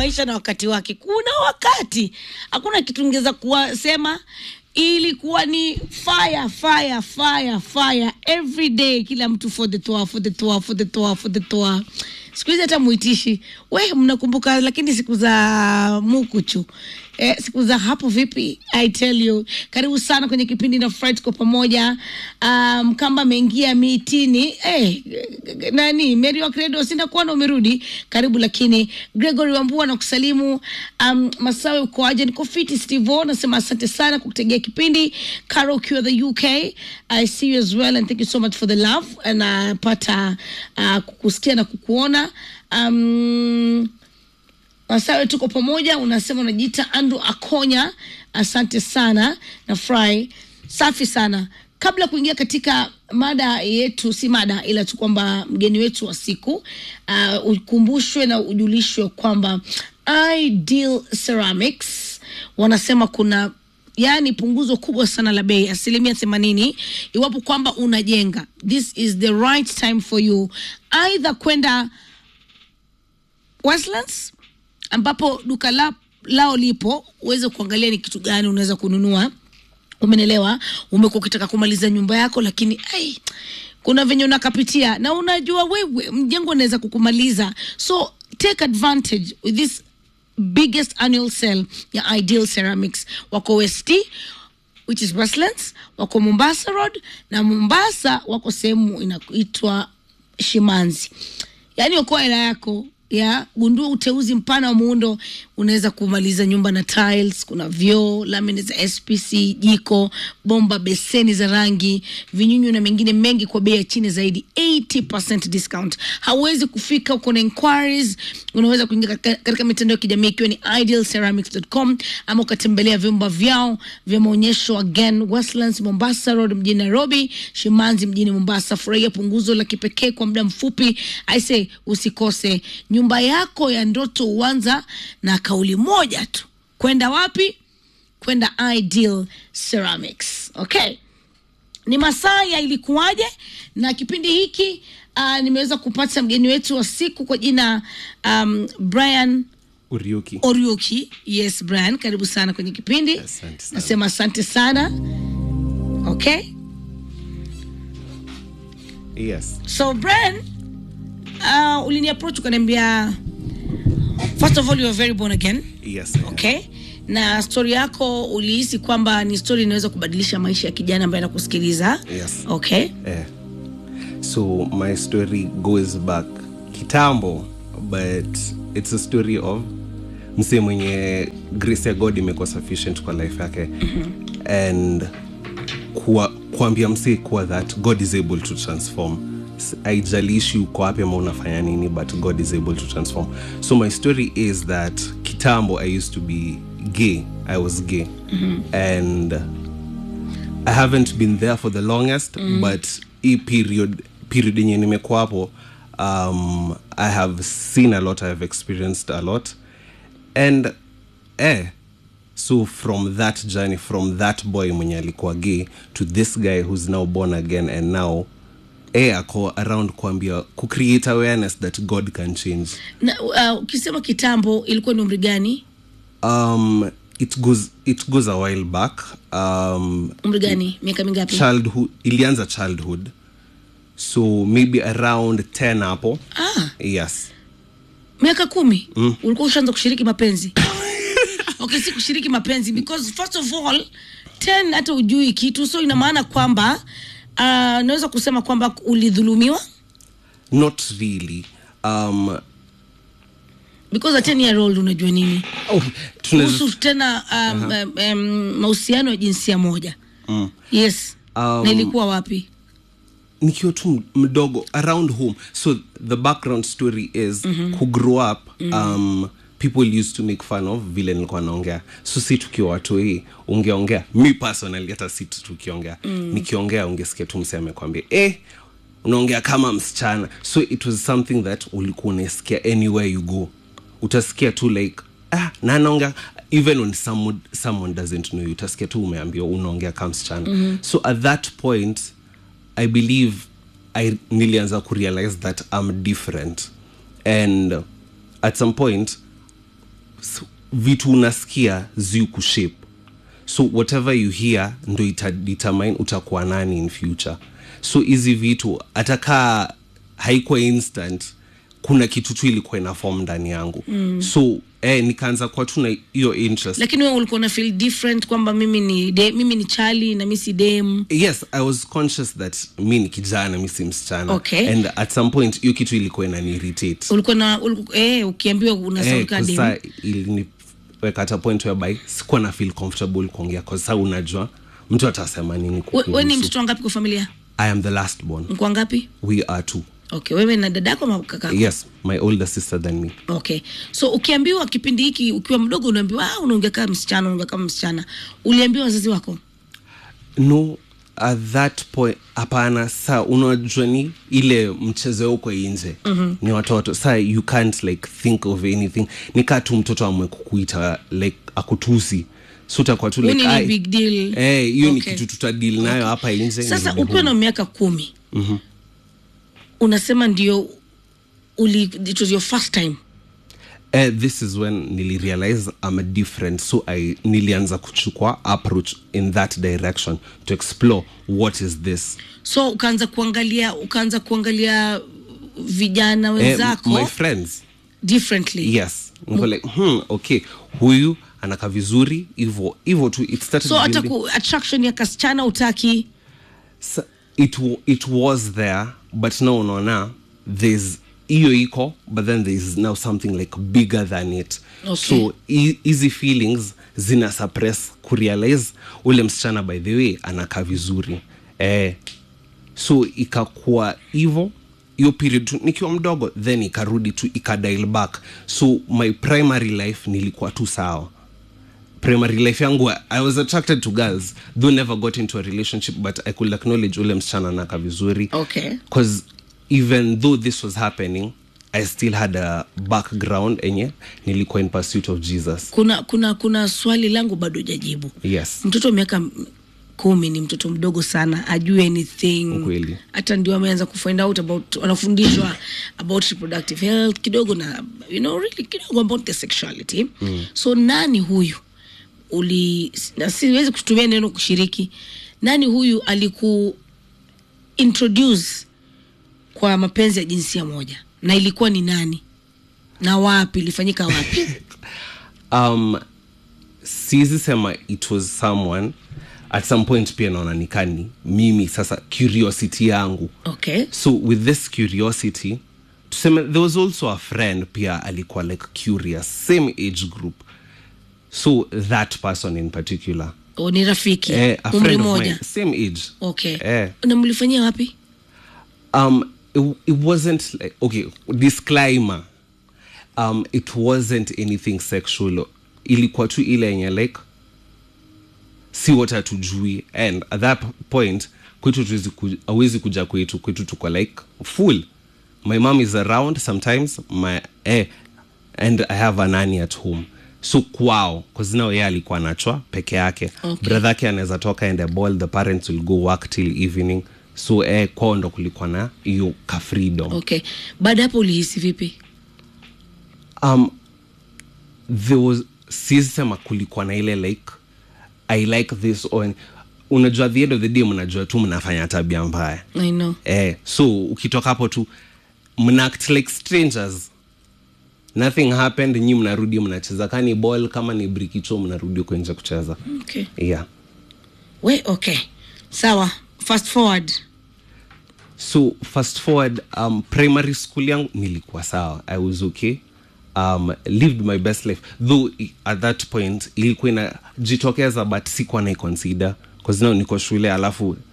maisha na wakati wake. Kuna wakati hakuna kitu ngeza kusema, ilikuwa ni fire every day, kila mtu for the toa. Siku hizi hata muitishi we mnakumbuka, lakini siku za Mukuchu, siku za hapo vipi? I tell you, karibu sana kwenye kipindi na Friday kwa pamoja. Kamba ameingia mitini, nani Mary wa Credo, sina kuona umerudi, karibu. Lakini Gregory Wambua na kusalimu. Masawe uko aje? Niko fiti. Steve nasema asante sana kukutegea kipindi. Caro ukiwa the UK, I see you as well and thank you so much for the love, and pata kukusikia na kukuona. Masawe tuko pamoja. Unasema unajiita Andrew Akonya, asante sana na fry safi sana. Kabla kuingia katika mada yetu, si mada ila tu kwamba mgeni wetu wa siku, ukumbushwe na ujulishwe kwamba Ideal Ceramics wanasema kuna punguzo kubwa sana la bei, 80%, iwapo kwamba unajenga. This is the right time for you, either kwenda Westlands ambapo duka lao lipo, uweze kuangalia ni kitu gani unaweza kununua. Umenelewa? Umekuwa ukitaka kumaliza nyumba yako, lakini kuna venye unakapitia na unajua wewe mjengo unaweza kukumaliza. So take advantage with this biggest annual sale ya Ideal Ceramics. Wako West, which is Westlands, wako Mombasa Road, na Mombasa wako sehemu inaitwa Shimanzi. Okoa hela yako, gundua uteuzi mpana wa muundo. Unaweza kumaliza nyumba na tiles, kuna vyoo, laminates za SPC, jiko, bomba, beseni za rangi, vinyunyu na mengine mengi kwa bei ya chini zaidi, 80% discount. Hauwezi kufika, uko na inquiries, unaweza kuingia katika mitandao ya kijamii ikiwa ni idealceramics.com, ama ukatembelea vyumba vyao vya maonyesho, again Westlands, Mombasa Road mjini Nairobi, Shimanzi mjini Mombasa. Furahia punguzo la kipekee kwa muda mfupi. I say usikose. Nyumba yako ya ndoto uanza na kauli moja tu. Kwenda wapi? Kwenda Ideal Ceramics. Okay. Ni masaa ya ilikuwaje, na kipindi hiki nimeweza kupata mgeni wetu wa siku kwa jina Brian Oriuki. Yes, Brian, karibu sana kwenye kipindi. Asante sana. Nasema asante sana. Okay. Yes. So Brian, ulini approach ukaniambia, first of all, you are very born again. Yes. Okay. Na story yako ulihisi kwamba ni story inaweza kubadilisha maisha ya kijana ambaye anakusikiliza. Yes. Okay. So my story goes back kitambo, but it's a story of mse mwenye grace ya God imekuwa sufficient kwa life yake. And kuambia mse kwa that God is able to transform. Haijalishi uko wapi ama unafanya nini, but God is able to transform. So my story is that kitambo I used to be gay. I was gay. And I haven't been there for the longest, but period yenye nimekuwa hapo, I have seen a lot, I have experienced a lot. And so from that journey, from that boy mwenye alikuwa gay to this guy who's now born again, and now ako around kuambia, create awareness that God can change. Na ukisema kitambo ilikuwa ni umri gani? It goes a while back. Umri gani? Miaka mingapi? Ilianza childhood. So maybe around 10 hapo. Yes. Miaka 10? Ulikuwa ushaanza kushiriki mapenzi? Okay, si kushiriki mapenzi, because first of all 10 hata ujui kitu, so ina maana kwamba naweza kusema kwamba ulidhulumiwa? Not really. Because a 10-year-old unajua nini? Kuhusu tena mahusiano ya jinsia moja. Yes. Na ilikuwa wapi? Nikiwa tu mdogo, around home. So the background story is who grew up, people used to make fun of vile nilikuwa naongea. So si tukiwa watu hii ungeongea, me personally hata si tukiongea, nikiongea ungesikia tu mseme kwambia unaongea kama msichana. So it was something that ulikuwa unasikia anywhere you go. Utasikia tu like na naongea, even when someone doesn't know you, utasikia tu umeambiwa unaongea kama msichana. So at that point I believe nilianza ku realize that I'm different, and at some point so, vitu unasikia zi kushape, so whatever you hear ndo itadetermine utakuwa nani in future. So hizi vitu ataka haikuwa instant, kuna kitu tu ilikuwa ina form ndani yangu. So nikaanza kwa tu na hiyo interest. Lakini wewe ulikuwa na feel different kwamba mimi ni Charlie na mimi si dem? Yes, I was conscious that mimi ni kijana, mimi si msichana. Okay. And at some point hiyo kitu ilikuwa inanirritate. Ulikuwa na ukiambiwa unasauka dem. Sasa iliniweka at a point whereby sikuwa na feel comfortable kuongea kwa sababu unajua mtu atasema nini. Wewe ni mtoto wangapi kwa familia? I am the last born. Mko ngapi? We are 2. Okay, wewe na dadako au kakako? Yes, my older sister than me. Okay. So ukiambiwa kipindi hiki ukiwa mdogo unaambiwa unaongea kama msichana, uliambiwa wazazi wako? No, at that point hapana. Saa unajua ni ile mchezo uko nje. Ni watoto. Saa you can't like think of anything. Nika tu mtoto amwe kukuita like akutusi. So utakuwa tu like ni big deal. Hiyo ni kitu tutadeal nayo hapa nje. Sasa ukiwa na miaka 10. Unasema ndio it was your first time. This is when nilirealize I'm a different, so nilianza kuchukua approach in that direction to explore what is this. So ukaanza kuangalia vijana wenzako, my friends differently. Yes, niko like okay, huyu anaka vizuri hivyo tu. It started, so hata attraction ya kasichana utaki? So, it was there, but no unaona there's hiyo iko, but then there's now something like bigger than it. Okay. So easy feelings zina suppress kurealize ule msichana by the way anaka vizuri. So ikakuwa hivyo hiyo period tu nikiwa mdogo, then ikarudi tu ikadial back. So my primary life nilikuwa tu sawa. Primary life yangu I was attracted to girls, though never got into a relationship, but I could acknowledge ule msichana naka vizuri. Okay. Because even though this was happening, I still had a background enye nilikuwa in pursuit of Jesus. Kuna swali langu bado hujajibu. Yes. Mtoto wa miaka 10 ni mtoto mdogo sana, ajue anything. Ukweli. Hata ndio ameanza kufind out about, wanafundishwa about reproductive health kidogo na really kidogo about the sexuality. So nani huyu na siwezi kutumia neno kushiriki, nani huyu aliku introduce kwa mapenzi ya jinsia moja, na ilikuwa ni nani na wapi, ilifanyika wapi? Siwezi sema it was someone. At some point pia naona nikani mimi sasa curiosity yangu. Okay. So with this curiosity, tuseme there was also a friend pia alikuwa like curious, same age group. So that person in particular, ni rafiki umri moja, same age. Okay. Na mlifanyia wapi? It wasn't like, okay, disclaimer, it wasn't anything sexual. Ilikuwa tu ile yenye like si wote hatujui, and at that point kwetu hawezi kuja kwetu tuko like full. My mom is around sometimes, and I have a nanny at home. So kwao, because now yeye alikuwa anachwa peke yake. Okay. Brother yake anaweza toka and the ball, the parents will go work till evening. So kwao ndo kulikuwa na hiyo ka freedom. Okay. Baada hapo ulihisi vipi? There was, sisema kulikuwa na ile like I like this on. Unajua at the end of the day mnajua tu mnafanya tabia mbaya. I know. So ukitoka hapo tu mna act like strangers. Nothing happened, nyinyi mnarudi mnacheza kani ball, kama ni brikicho mnarudi kwenye kucheza. Okay. Yeah. Okay. Sawa. Fast forward. So fast forward, primary school yangu nilikuwa sawa. I was okay. Lived my best life. Though at that point ilikuwa inajitokeza but sikuwa na consider, because now niko shule alafu